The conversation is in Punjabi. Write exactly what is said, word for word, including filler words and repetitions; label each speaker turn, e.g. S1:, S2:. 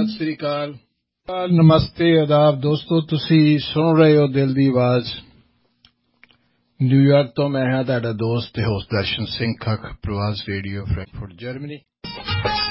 S1: ਸਤਿ ਸ੍ਰੀ ਅਕਾਲ, ਨਮਸਤੇ, ਆਦਾਬ ਦੋਸਤੋ। ਤੁਸੀਂ ਸੁਣ ਰਹੇ ਹੋ ਦਿਲ ਦੀ ਆਵਾਜ਼ ਨਿਊਯਾਰਕ ਤੋਂ। ਮੈਂ ਹਾਂ ਤੁਹਾਡਾ ਦੋਸਤ ਤੇ ਹੋਸਟ ਦਰਸ਼ਨ ਸਿੰਘ ਖੱਖ, ਪ੍ਰਵਾਸ ਰੇਡੀਓ, ਫਰੈਂਕਫਰਟ, ਜਰਮਨੀ।